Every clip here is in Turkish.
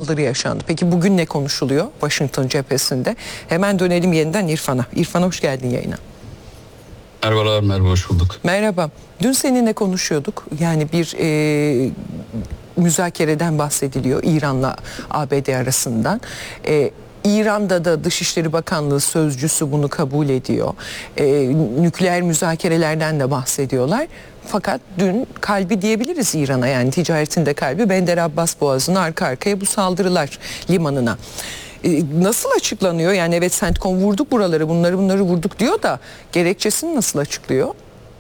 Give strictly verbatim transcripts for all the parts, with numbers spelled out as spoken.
saldırı yaşandı. Peki bugün ne konuşuluyor Washington cephesinde? Hemen dönelim yeniden İrfan'a. İrfan, hoş geldin yayına. Merhabalar, merhaba, hoş bulduk. Merhaba. Dün seninle konuşuyorduk. Yani bir e, müzakereden bahsediliyor İran'la A B D arasından. E, İran'da da Dışişleri Bakanlığı sözcüsü bunu kabul ediyor. E, nükleer müzakerelerden de bahsediyorlar. Fakat dün kalbi diyebiliriz İran'a, yani ticaretinde kalbi Bender Abbas Boğazı'na arka arkaya bu saldırılar limanına. E, nasıl açıklanıyor? Yani evet, CENTCOM vurduk buraları, bunları bunları vurduk diyor da gerekçesini nasıl açıklıyor?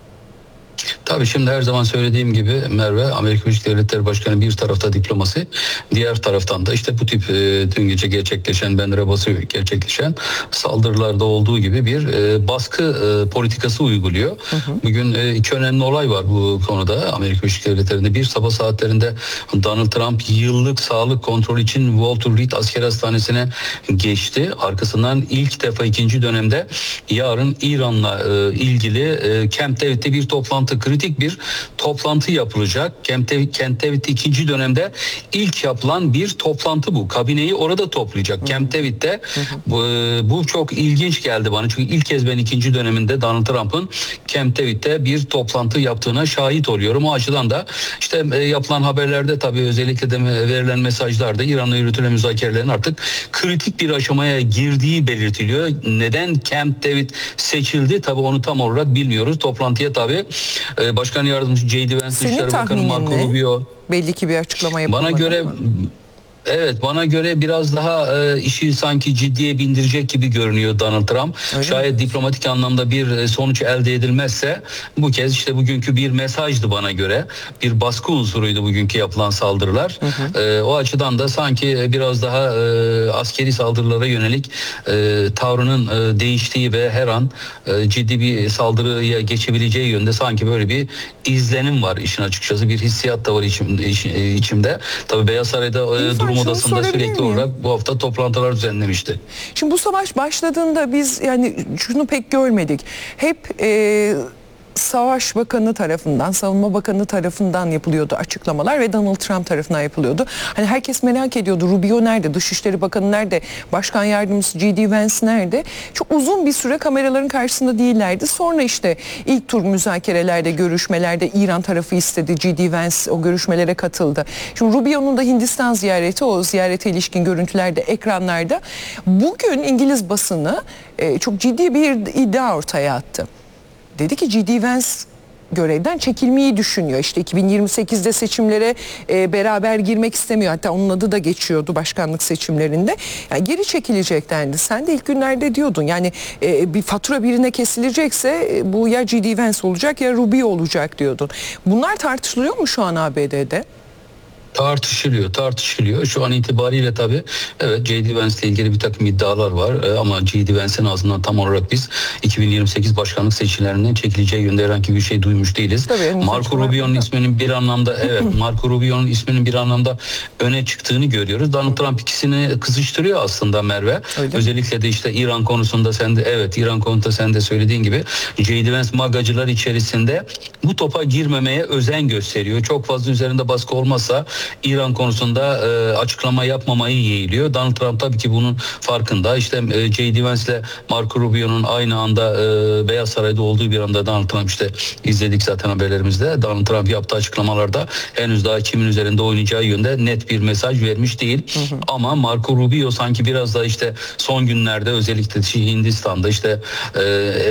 Tabii şimdi her zaman söylediğim gibi Merve, Amerika Birleşik Devletleri Başkanı bir tarafta diplomasi, diğer taraftan da işte bu tip e, dün gece gerçekleşen, Bender Abbas'a gerçekleşen saldırılarda olduğu gibi bir e, baskı e, politikası uyguluyor. Hı hı. Bugün e, iki önemli olay var bu konuda Amerika Birleşik Devletleri'nde. Bir, sabah saatlerinde Donald Trump yıllık sağlık kontrolü için Walter Reed Asker Hastanesi'ne geçti. Arkasından ilk defa ikinci dönemde yarın İran'la e, ilgili e, Camp David'de bir toplantı, kritik bir toplantı yapılacak. Camp David, Camp David ikinci dönemde ilk yapılan bir toplantı bu. Kabineyi orada toplayacak. Hı. Camp David'de bu, bu çok ilginç geldi bana. Çünkü ilk kez ben ikinci döneminde Donald Trump'ın Camp David'de bir toplantı yaptığına şahit oluyorum. O açıdan da işte yapılan haberlerde tabii özellikle de verilen mesajlarda İran'la yürütülen müzakerelerin artık kritik bir aşamaya girdiği belirtiliyor. Neden Camp David seçildi? Tabii onu tam olarak bilmiyoruz. Toplantıya tabii Başkan Yardımcısı J D Vance, Dışişleri Bakanı Marco Rubio, belli ki bir açıklama yapılmadı. Bana göre mı? Evet, bana göre biraz daha e, işi sanki ciddiye bindirecek gibi görünüyor Donald Trump. Öyle Şayet mi? Diplomatik anlamda bir e, sonuç elde edilmezse, bu kez işte bugünkü bir mesajdı bana göre. Bir baskı unsuruydu bugünkü yapılan saldırılar. Hı hı. E, o açıdan da sanki biraz daha e, askeri saldırılara yönelik e, tavrının e, değiştiği ve her an e, ciddi bir saldırıya geçebileceği yönde sanki böyle bir izlenim var işin açıkçası. Bir hissiyat da var içim, iç, içimde. Tabii Beyaz Saray'da e, durum odasında sürekli olarak bu hafta toplantılar düzenlemişti. Şimdi bu savaş başladığında biz yani şunu pek görmedik. Hep e, Savaş Bakanı tarafından, Savunma Bakanı tarafından yapılıyordu açıklamalar ve Donald Trump tarafından yapılıyordu. Hani herkes merak ediyordu, Rubio nerede, Dışişleri Bakanı nerede, Başkan Yardımcısı J D Vance nerede? Çok uzun bir süre kameraların karşısında değillerdi. Sonra işte ilk tur müzakerelerde, görüşmelerde İran tarafı istedi, J D Vance o görüşmelere katıldı. Şimdi Rubio'nun da Hindistan ziyareti, o ziyarete ilişkin görüntülerde, ekranlarda. Bugün İngiliz basını e, çok ciddi bir iddia ortaya attı. Dedi ki J D Vance görevden çekilmeyi düşünüyor. İşte iki bin yirmi sekizde seçimlere e, beraber girmek istemiyor. Hatta onun adı da geçiyordu başkanlık seçimlerinde. Yani geri çekilecek dendi. Sen de ilk günlerde diyordun. Yani e, bir fatura birine kesilecekse e, bu ya J D Vance olacak ya Rubio olacak diyordun. Bunlar tartışılıyor mu şu an A B D'de? Tartışılıyor, tartışılıyor. Şu an itibariyle tabii evet, J D Vance ile ilgili bir takım iddialar var ee, ama J D Vance'in ağzından tam olarak biz iki bin yirmi sekiz başkanlık seçimlerinden çekileceği yönde herhangi bir şey duymuş değiliz. Tabii, Marco Rubio'nun isminin bir anlamda evet Marco Rubio'nun isminin bir anlamda öne çıktığını görüyoruz. Donald Trump ikisini kızıştırıyor aslında Merve. Öyle Özellikle mi? de işte İran konusunda sen de evet İran konusunda sen de söylediğin gibi J D Vance magacılar içerisinde bu topa girmemeye özen gösteriyor. Çok fazla üzerinde baskı olmazsa İran konusunda e, açıklama yapmamayı yeğliyor. Donald Trump tabii ki bunun farkında. İşte e, J D Vance ile Marco Rubio'nun aynı anda e, Beyaz Saray'da olduğu bir anda Donald Trump işte izledik zaten haberlerimizde. Donald Trump yaptığı açıklamalarda henüz daha kimin üzerinde oynayacağı yönde net bir mesaj vermiş değil. Hı hı. Ama Marco Rubio sanki biraz daha işte son günlerde özellikle Hindistan'da işte e,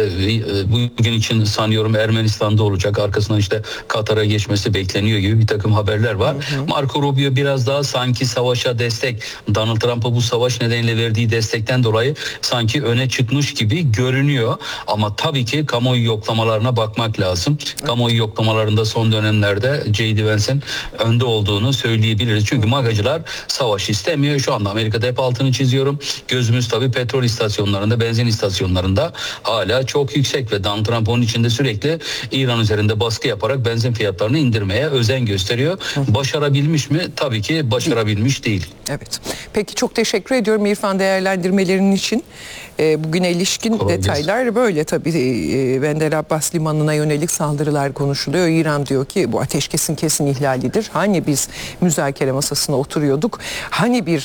e, bugün için sanıyorum Ermenistan'da olacak. Arkasından işte Katar'a geçmesi bekleniyor gibi bir takım haberler var. Hı hı. Marco Rubio biraz daha sanki savaşa destek, Donald Trump'a bu savaş nedeniyle verdiği destekten dolayı sanki öne çıkmış gibi görünüyor. Ama tabii ki kamuoyu yoklamalarına bakmak lazım. Kamuoyu yoklamalarında son dönemlerde J D Vance'in önde olduğunu söyleyebiliriz. Çünkü magacılar savaş istemiyor. Şu anda Amerika'da hep altını çiziyorum. Gözümüz tabii petrol istasyonlarında, benzin istasyonlarında hala çok yüksek ve Donald Trump onun için de sürekli İran üzerinde baskı yaparak benzin fiyatlarını indirmeye özen gösteriyor. Başarabilmiş mi? Tabii ki başarabilmiş değil. Evet. Peki çok teşekkür ediyorum İrfan, değerlendirmelerin için. E, bugüne ilişkin Kolay detaylar gelsin. Böyle tabii e, Bender Abbas limanına yönelik saldırılar konuşuluyor. İran diyor ki bu ateşkesin kesin ihlalidir. Hani biz müzakere masasına oturuyorduk? Hani bir